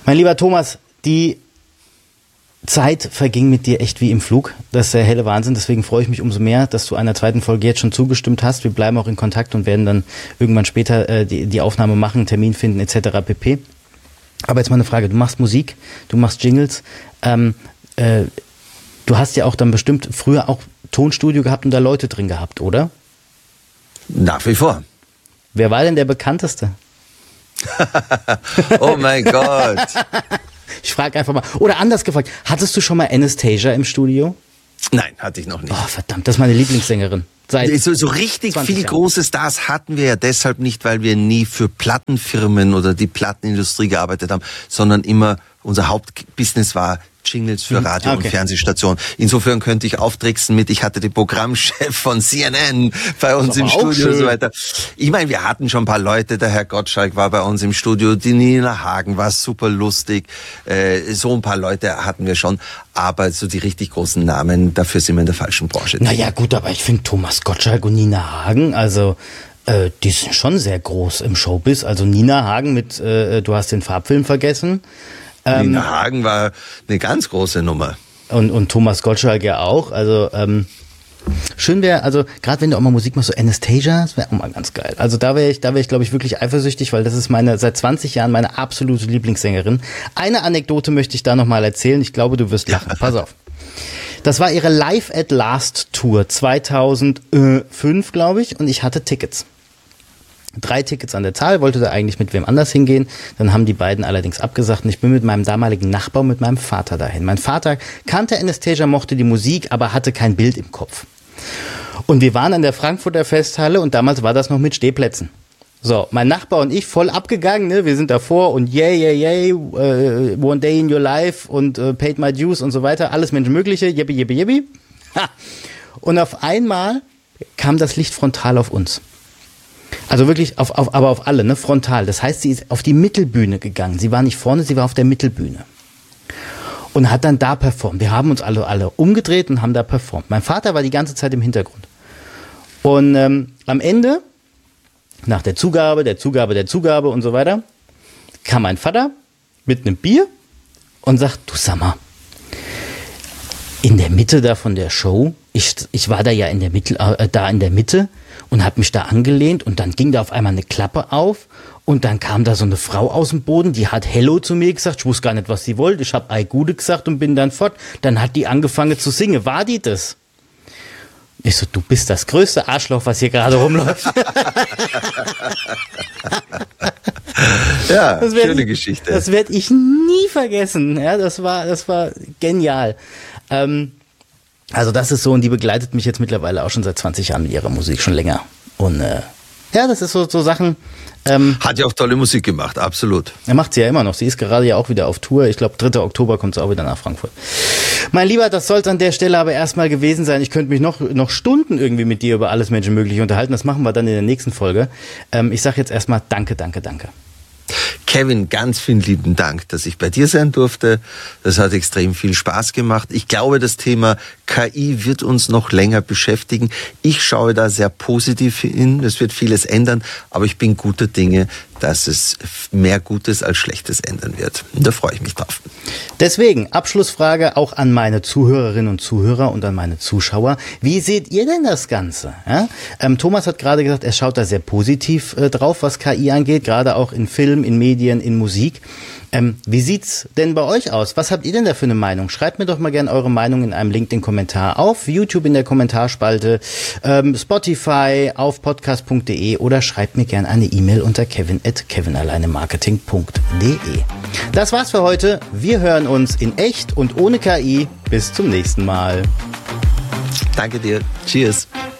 Mein lieber Thomas, die Zeit verging mit dir echt wie im Flug. Das ist der helle Wahnsinn. Deswegen freue ich mich umso mehr, dass du einer zweiten Folge jetzt schon zugestimmt hast. Wir bleiben auch in Kontakt und werden dann irgendwann später die Aufnahme machen, einen Termin finden etc. pp. Aber jetzt mal eine Frage. Du machst Musik, du machst Jingles. Du hast ja auch dann bestimmt früher auch Tonstudio gehabt und da Leute drin gehabt, oder? Nach wie vor. Wer war denn der bekannteste? Oh mein Gott. Ich frage einfach mal. Oder anders gefragt, hattest du schon mal Anastasia im Studio? Nein, hatte ich noch nicht. Oh, verdammt, das ist meine Lieblingssängerin. So richtig viel große Stars hatten wir ja deshalb nicht, weil wir nie für Plattenfirmen oder die Plattenindustrie gearbeitet haben, sondern immer unser Hauptbusiness war Jingles für Radio- und Fernsehstationen. Insofern könnte ich auftricksen mit, ich hatte den Programmchef von CNN bei uns im Studio und so weiter. Ich meine, wir hatten schon ein paar Leute, der Herr Gottschalk war bei uns im Studio, die Nina Hagen war super lustig, so ein paar Leute hatten wir schon, aber so die richtig großen Namen, dafür sind wir in der falschen Branche. Naja gut, aber ich finde Thomas Gottschalk und Nina Hagen, also die sind schon sehr groß im Showbiz. Also Nina Hagen mit Du hast den Farbfilm vergessen. Nina Hagen war eine ganz große Nummer. Und Thomas Gottschalk ja auch. Also schön wäre, also gerade wenn du auch mal Musik machst, so Anastasia, das wäre auch mal ganz geil. Also da wäre ich glaube ich wirklich eifersüchtig, weil das ist seit 20 Jahren meine absolute Lieblingssängerin. Eine Anekdote möchte ich da nochmal erzählen. Ich glaube, du wirst lachen. Pass auf. Das war ihre Live at Last Tour 2005, glaube ich, und ich hatte Tickets. 3 Tickets an der Zahl, wollte da eigentlich mit wem anders hingehen. Dann haben die beiden allerdings abgesagt und ich bin mit meinem damaligen Nachbar, mit meinem Vater dahin. Mein Vater kannte Anastasia, mochte die Musik, aber hatte kein Bild im Kopf. Und wir waren an der Frankfurter Festhalle und damals war das noch mit Stehplätzen. So, mein Nachbar und ich voll abgegangen, ne? Wir sind davor und yay, one day in your life und paid my dues und so weiter, alles Menschenmögliche, yippie. Ha. Und auf einmal kam das Licht frontal auf uns. Also wirklich aber auf alle, ne, frontal. Das heißt, sie ist auf die Mittelbühne gegangen. Sie war nicht vorne, sie war auf der Mittelbühne. Und hat dann da performt. Wir haben uns alle umgedreht und haben da performt. Mein Vater war die ganze Zeit im Hintergrund. Und am Ende, nach der Zugabe und so weiter, kam mein Vater mit einem Bier und sagt, du sag mal, in der Mitte da von der Show, ich war da ja in der Mitte und habe mich da angelehnt und dann ging da auf einmal eine Klappe auf und dann kam da so eine Frau aus dem Boden, die hat Hello zu mir gesagt, ich wusste gar nicht, was sie wollte, ich habe Ei Gude gesagt und bin dann fort. Dann hat die angefangen zu singen, war die das? Ich so, du bist das größte Arschloch, was hier gerade rumläuft. Ja, schöne Geschichte. Das werde ich nie vergessen. Ja, das war genial. Also das ist so, und die begleitet mich jetzt mittlerweile auch schon seit 20 Jahren mit ihrer Musik, schon länger. Und ja, das ist so Sachen. Hat ja auch tolle Musik gemacht, absolut. Er macht sie ja immer noch. Sie ist gerade ja auch wieder auf Tour. Ich glaube, 3. Oktober kommt sie auch wieder nach Frankfurt. Mein Lieber, das soll es an der Stelle aber erstmal gewesen sein. Ich könnte mich noch Stunden irgendwie mit dir über alles Menschenmögliche unterhalten. Das machen wir dann in der nächsten Folge. Ich sage jetzt erstmal danke. Kevin, ganz vielen lieben Dank, dass ich bei dir sein durfte. Das hat extrem viel Spaß gemacht. Ich glaube, das Thema KI wird uns noch länger beschäftigen. Ich schaue da sehr positiv hin. Es wird vieles ändern, aber ich bin guter Dinge, dass es mehr Gutes als Schlechtes ändern wird. Und da freue ich mich drauf. Deswegen, Abschlussfrage auch an meine Zuhörerinnen und Zuhörer und an meine Zuschauer. Wie seht ihr denn das Ganze? Ja? Thomas hat gerade gesagt, er schaut da sehr positiv drauf, was KI angeht, gerade auch in Film, in Medien, in Musik. Wie sieht's denn bei euch aus? Was habt ihr denn da für eine Meinung? Schreibt mir doch mal gerne eure Meinung in einem LinkedIn-Kommentar auf YouTube in der Kommentarspalte, Spotify, auf podcast.de oder schreibt mir gerne eine E-Mail unter kevin@kevinalleinemarketing.de. Das war's für heute. Wir hören uns in echt und ohne KI. Bis zum nächsten Mal. Danke dir. Cheers.